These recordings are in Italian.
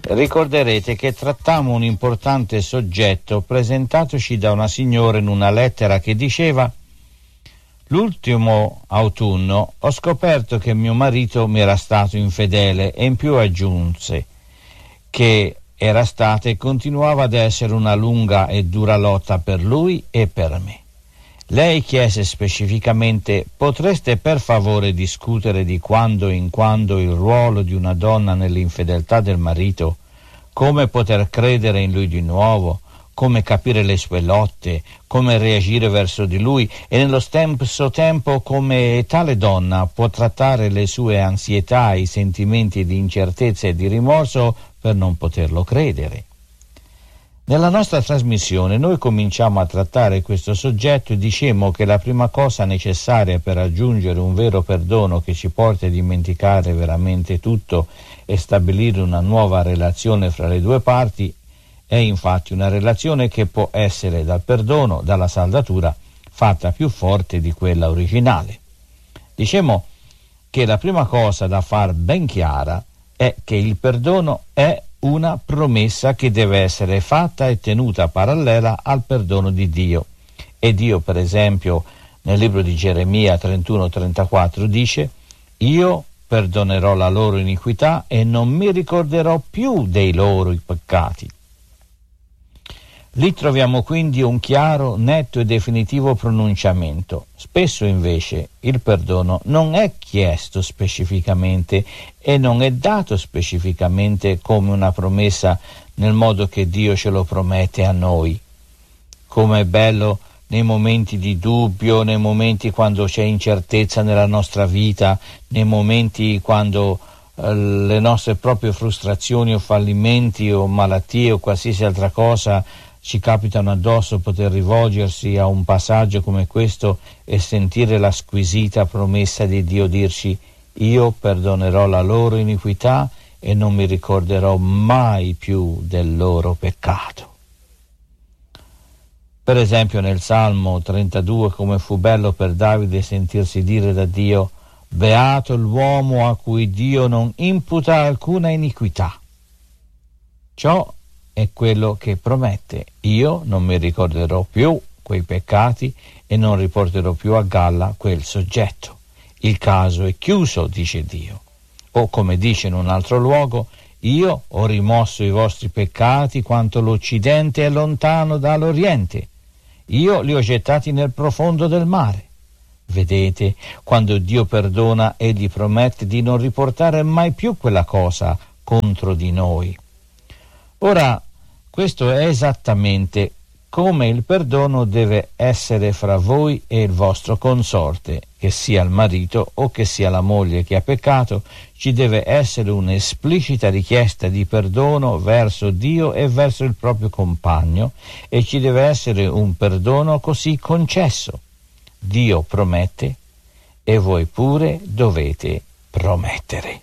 Ricorderete che trattammo un importante soggetto presentatoci da una signora in una lettera che diceva: l'ultimo autunno ho scoperto che mio marito mi era stato infedele, e in più aggiunse che era stata e continuava ad essere una lunga e dura lotta per lui e per me. Lei chiese specificamente: potreste per favore discutere di quando in quando il ruolo di una donna nell'infedeltà del marito, come poter credere in lui di nuovo, come capire le sue lotte, come reagire verso di lui e nello stesso tempo come tale donna può trattare le sue ansietà, i sentimenti di incertezza e di rimorso per non poterlo credere. Nella nostra trasmissione noi cominciamo a trattare questo soggetto e dicemmo che la prima cosa necessaria per raggiungere un vero perdono che ci porti a dimenticare veramente tutto e stabilire una nuova relazione fra le due parti è infatti una relazione che può essere dal perdono, dalla saldatura, fatta più forte di quella originale. Dicemmo che la prima cosa da far ben chiara è che il perdono è una promessa che deve essere fatta e tenuta parallela al perdono di Dio. E Dio, per esempio, nel libro di Geremia 31-34 dice: io perdonerò la loro iniquità e non mi ricorderò più dei loro peccati. Lì troviamo quindi un chiaro, netto e definitivo pronunciamento. Spesso invece il perdono non è chiesto specificamente e non è dato specificamente come una promessa nel modo che Dio ce lo promette a noi. Come è bello nei momenti di dubbio, nei momenti quando c'è incertezza nella nostra vita, nei momenti quando le nostre proprie frustrazioni o fallimenti o malattie o qualsiasi altra cosa ci capitano addosso, poter rivolgersi a un passaggio come questo e sentire la squisita promessa di Dio dirci: io perdonerò la loro iniquità e non mi ricorderò mai più del loro peccato. Per esempio nel Salmo 32, come fu bello per Davide sentirsi dire da Dio: beato l'uomo a cui Dio non imputa alcuna iniquità. Ciò è quello che promette: io non mi ricorderò più quei peccati e non riporterò più a galla quel soggetto. Il caso è chiuso, dice Dio. O come dice in un altro luogo: io ho rimosso i vostri peccati quanto l'Occidente è lontano dall'Oriente. Io li ho gettati nel profondo del mare. Vedete, quando Dio perdona, egli promette di non riportare mai più quella cosa contro di noi. Ora, questo è esattamente come il perdono deve essere fra voi e il vostro consorte, che sia il marito o che sia la moglie che ha peccato. Ci deve essere un'esplicita richiesta di perdono verso Dio e verso il proprio compagno, e ci deve essere un perdono così concesso. Dio promette e voi pure dovete promettere.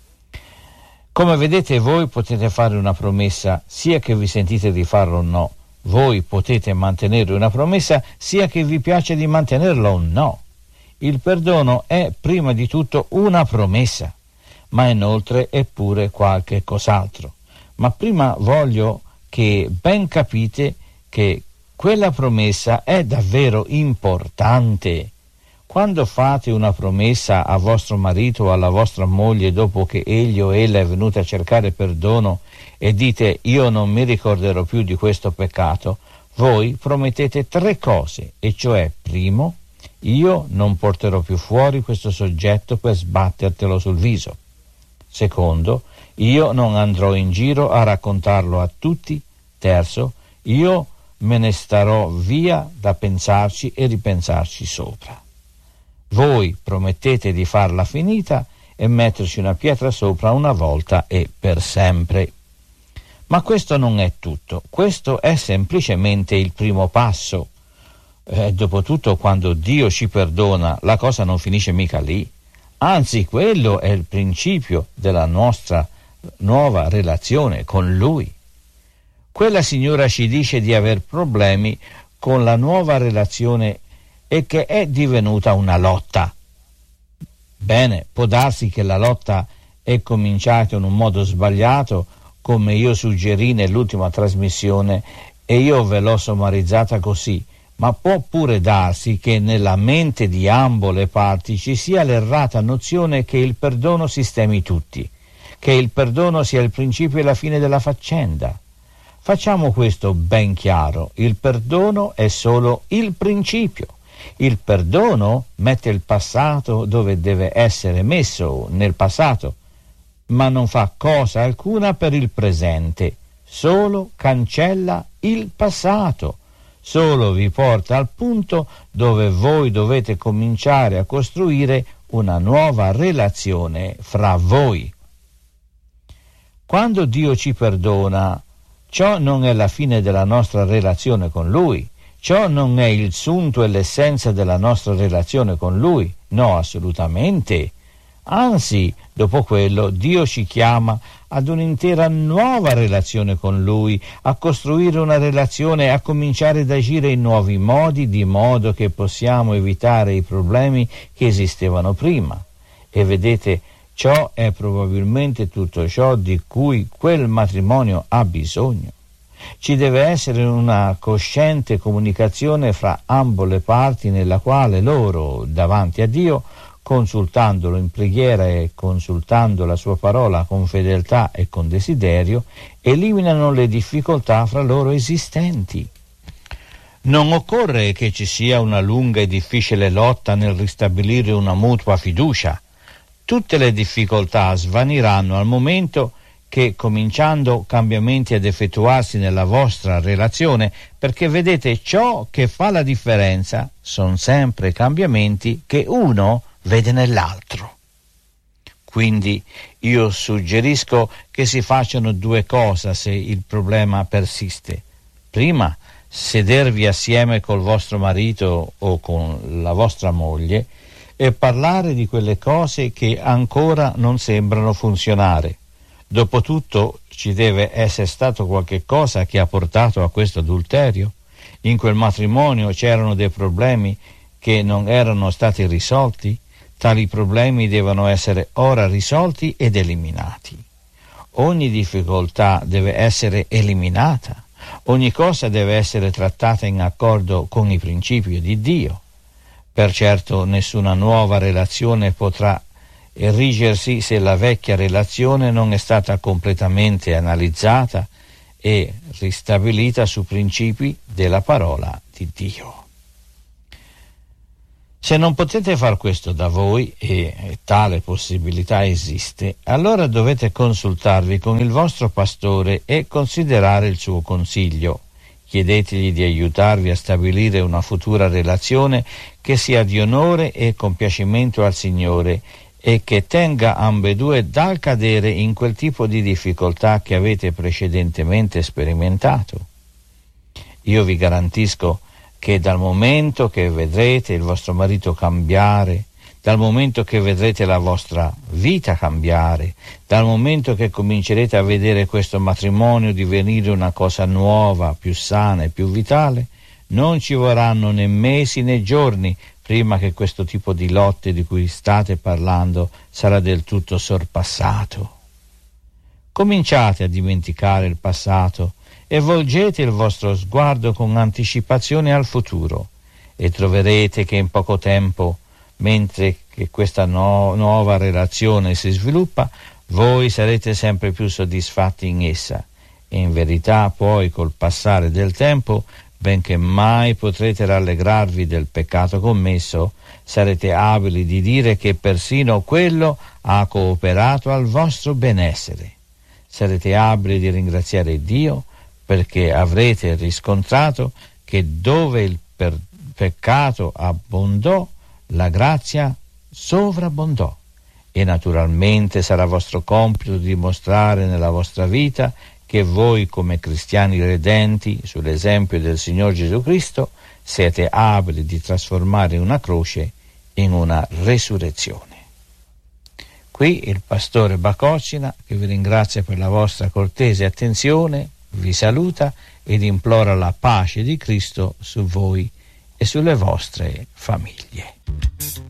Come vedete, voi potete fare una promessa sia che vi sentite di farlo o no. Voi potete mantenere una promessa sia che vi piace di mantenerla o no. Il perdono è prima di tutto una promessa, ma inoltre è pure qualche cos'altro. Ma prima voglio che ben capite che quella promessa è davvero importante. Quando fate una promessa a vostro marito o alla vostra moglie dopo che egli o ella è venuta a cercare perdono e dite: io non mi ricorderò più di questo peccato, voi promettete 3 cose, e cioè: primo, io non porterò più fuori questo soggetto per sbattertelo sul viso; secondo, io non andrò in giro a raccontarlo a tutti; terzo, io me ne starò via da pensarci e ripensarci sopra. Voi promettete di farla finita e metterci una pietra sopra una volta e per sempre. Ma questo non è tutto, questo è semplicemente il primo passo. Dopotutto, quando Dio ci perdona, la cosa non finisce mica lì. Anzi, quello è il principio della nostra nuova relazione con Lui. Quella signora ci dice di aver problemi con la nuova relazione e che è divenuta una lotta. Bene, può darsi che la lotta è cominciata in un modo sbagliato, come io suggerì nell'ultima trasmissione, e io ve l'ho sommarizzata così, ma può pure darsi che nella mente di ambo le parti ci sia l'errata nozione che il perdono sistemi tutti, che il perdono sia il principio e la fine della faccenda. Facciamo questo ben chiaro: il perdono è solo il principio. Il perdono mette il passato dove deve essere messo, nel passato, ma non fa cosa alcuna per il presente, solo cancella il passato, solo vi porta al punto dove voi dovete cominciare a costruire una nuova relazione fra voi. Quando Dio ci perdona, ciò non è la fine della nostra relazione con Lui, ciò non è il sunto e l'essenza della nostra relazione con Lui, no, assolutamente. Anzi, dopo quello, Dio ci chiama ad un'intera nuova relazione con Lui, a costruire una relazione, a cominciare ad agire in nuovi modi, di modo che possiamo evitare i problemi che esistevano prima. E vedete, ciò è probabilmente tutto ciò di cui quel matrimonio ha bisogno. Ci deve essere una cosciente comunicazione fra ambo le parti, nella quale loro, davanti a Dio, consultandolo in preghiera e consultando la sua parola con fedeltà e con desiderio, eliminano le difficoltà fra loro esistenti. Non occorre che ci sia una lunga e difficile lotta nel ristabilire una mutua fiducia. Tutte le difficoltà svaniranno al momento che, cominciando cambiamenti ad effettuarsi nella vostra relazione, perché vedete, ciò che fa la differenza sono sempre cambiamenti che uno vede nell'altro. Quindi io suggerisco che si facciano due cose se il problema persiste. Prima, sedervi assieme col vostro marito o con la vostra moglie e parlare di quelle cose che ancora non sembrano funzionare. Dopotutto ci deve essere stato qualche cosa che ha portato a questo adulterio. In quel matrimonio c'erano dei problemi che non erano stati risolti. Tali problemi devono essere ora risolti ed eliminati. Ogni difficoltà deve essere eliminata. Ogni cosa deve essere trattata in accordo con i principi di Dio. Per certo nessuna nuova relazione potrà erigersi se la vecchia relazione non è stata completamente analizzata e ristabilita su principi della parola di Dio. Se non potete far questo da voi, e tale possibilità esiste, allora dovete consultarvi con il vostro pastore e considerare il suo consiglio. Chiedetegli di aiutarvi a stabilire una futura relazione che sia di onore e compiacimento al Signore e che tenga ambedue dal cadere in quel tipo di difficoltà che avete precedentemente sperimentato. Io vi garantisco che dal momento che vedrete il vostro marito cambiare, dal momento che vedrete la vostra vita cambiare, dal momento che comincerete a vedere questo matrimonio divenire una cosa nuova, più sana e più vitale, non ci vorranno né mesi né giorni prima che questo tipo di lotte di cui state parlando sarà del tutto sorpassato. Cominciate a dimenticare il passato e volgete il vostro sguardo con anticipazione al futuro e troverete che in poco tempo, mentre che questa nuova relazione si sviluppa, voi sarete sempre più soddisfatti in essa e in verità poi col passare del tempo, benché mai potrete rallegrarvi del peccato commesso, sarete abili di dire che persino quello ha cooperato al vostro benessere. Sarete abili di ringraziare Dio perché avrete riscontrato che dove il peccato abbondò, la grazia sovrabbondò. E naturalmente sarà vostro compito dimostrare nella vostra vita che voi come cristiani redenti, sull'esempio del Signor Gesù Cristo, siete abili di trasformare una croce in una resurrezione. Qui il pastore Bacocina, che vi ringrazia per la vostra cortese attenzione, vi saluta ed implora la pace di Cristo su voi e sulle vostre famiglie.